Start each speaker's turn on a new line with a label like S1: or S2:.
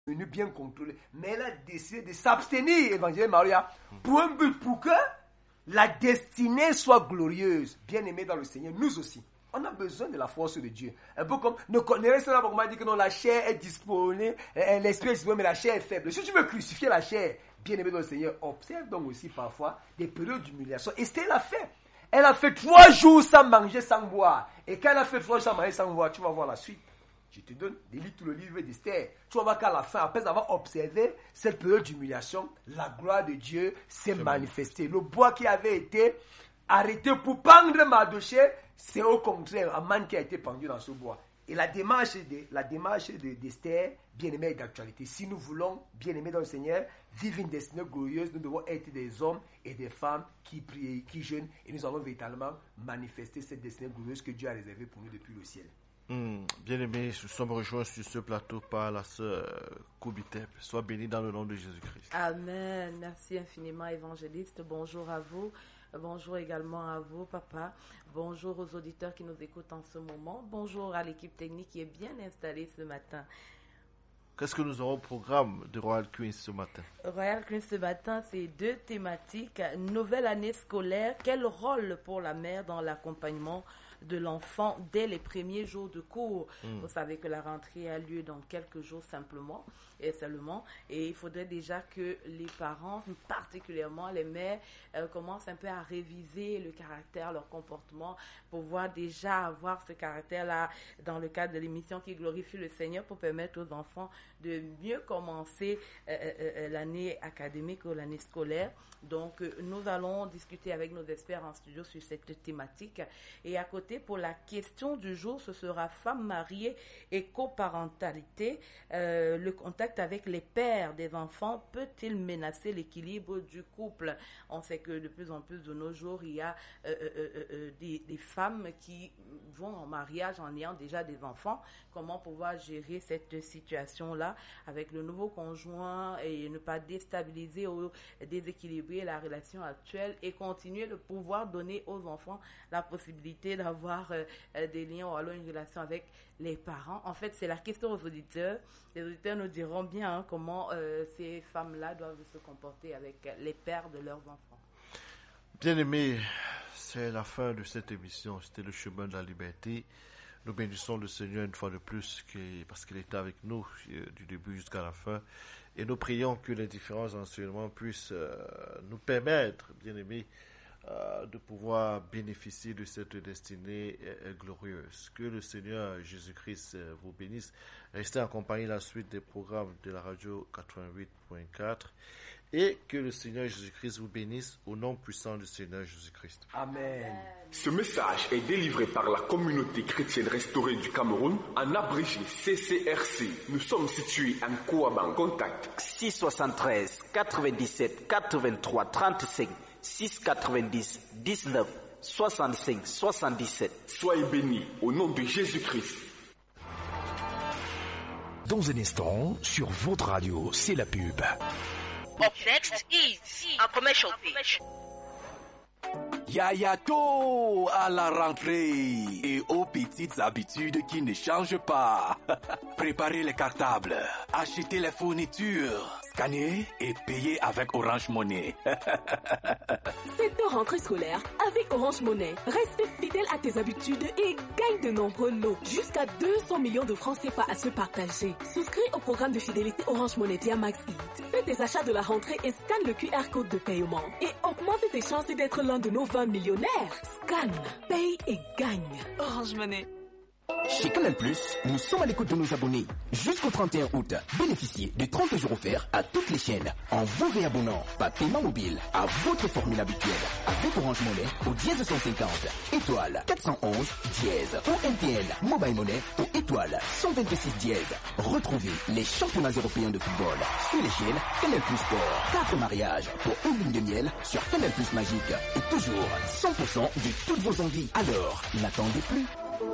S1: menu bien contrôlé. Mais elle a décidé de s'abstenir, Évangile Maria, pour un but, pour que la destinée soit glorieuse. Bien-aimés dans le Seigneur, nous aussi. On a besoin de la force de Dieu. Un peu comme, ne restez là pour moi dire que non, la chair est disponible, l'esprit est disponible, mais la chair est faible. Si tu veux crucifier la chair, bien-aimé dans le Seigneur, observe donc aussi parfois des périodes d'humiliation. Esther l'a fait. Elle a fait 3 jours sans manger, sans boire. Et quand elle a fait 3 jours sans manger, sans boire, tu vas voir la suite. Je te donne, lis tout le livre d'Esther. Tu vas voir qu'à la fin, après avoir observé cette période d'humiliation, la gloire de Dieu s'est manifestée. Le bois qui avait été arrêté pour pendre Mardochée, c'est au contraire Aman qui a été pendu dans ce bois. Et la démarche d'Esther, bien-aimée, est d'actualité. Si nous voulons, bien-aimés dans le Seigneur, vivre une destinée glorieuse, nous devons être des hommes et des femmes qui prient, qui jeûnent, et nous allons véritablement manifester cette destinée glorieuse que Dieu a réservée pour nous depuis le ciel.
S2: Bien-aimés, nous sommes rejoints sur ce plateau par la sœur Koubitep. Sois béni dans le nom de Jésus-Christ.
S3: Amen. Merci infiniment, évangéliste. Bonjour à vous. Bonjour également à vous, papa. Bonjour aux auditeurs qui nous écoutent en ce moment. Bonjour à l'équipe technique qui est bien installée ce matin.
S2: Qu'est-ce que nous aurons au programme de Royal Queens ce matin?
S3: Royal Queens ce matin, c'est 2 thématiques. Nouvelle année scolaire. Quel rôle pour la mère dans l'accompagnement de l'enfant dès les premiers jours de cours? Vous savez que la rentrée a lieu dans quelques jours simplement et seulement, et il faudrait déjà que les parents, particulièrement les mères, commencent un peu à réviser le caractère, leur comportement, pour pouvoir déjà avoir ce caractère-là dans le cadre de l'émission qui glorifie le Seigneur, pour permettre aux enfants de mieux commencer l'année académique ou l'année scolaire. Donc, nous allons discuter avec nos experts en studio sur cette thématique. Et à côté, pour la question du jour, ce sera femme mariée et coparentalité. Le contact avec les pères des enfants peut-il menacer l'équilibre du couple? On sait que de plus en plus de nos jours, il y a des femmes qui vont en mariage en ayant déjà des enfants. Comment pouvoir gérer cette situation-là avec le nouveau conjoint et ne pas déstabiliser ou déséquilibrer la relation actuelle et continuer de pouvoir donner aux enfants la possibilité d'avoir des liens ou alors une relation avec les parents? En fait, c'est la question aux auditeurs. Les auditeurs nous diront bien comment ces femmes-là doivent se comporter avec les pères de leurs enfants.
S2: Bien-aimés, c'est la fin de cette émission. C'était le chemin de la liberté. Nous bénissons le Seigneur une fois de plus parce qu'il était avec nous du début jusqu'à la fin. Et nous prions que les différents enseignements puissent nous permettre, bien-aimés, de pouvoir bénéficier de cette destinée glorieuse. Que le Seigneur Jésus-Christ vous bénisse. Restez accompagnés de la suite des programmes de la radio 88.4. Et que le Seigneur Jésus-Christ vous bénisse au nom puissant du Seigneur Jésus-Christ.
S1: Amen.
S4: Ce message est délivré par la communauté chrétienne restaurée du Cameroun, en abrégé CCRC. Nous sommes situés en Kouaban. Contact
S5: 673 97 83 35 690 19 65 77.
S4: Soyez bénis au nom de Jésus-Christ.
S6: Dans un instant, sur votre radio, c'est la pub.
S7: Up next is a commercial pitch.
S8: Yayato à la rentrée et aux petites habitudes qui ne changent pas. Préparez les cartables, achetez les fournitures, scannez et payez avec Orange Money.
S9: Cette rentrée scolaire avec Orange Money, reste fidèle à tes habitudes et gagne de nombreux lots. Jusqu'à 200 millions de francs CFA à se partager. Souscris au programme de fidélité Orange Money via MaxEat. Fais tes achats de la rentrée et scanne le QR code de paiement. Et augmente tes chances d'être l'un de nos 20 millionnaires. Scanne, paye et gagne. Orange Money.
S6: Chez Canal+, nous sommes à l'écoute de nos abonnés. Jusqu'au 31 août, bénéficiez de 30 jours offerts à toutes les chaînes en vous réabonnant par paiement mobile à votre formule habituelle avec Orange Money au dièse 150, étoile 411 dièse ou MTN Mobile Money au étoile 126 dièse. Retrouvez les championnats européens de football sur les chaînes Canal+ Sport. 4 mariages pour une lune de miel sur Canal+ Magique et toujours 100% de toutes vos envies. Alors, n'attendez plus.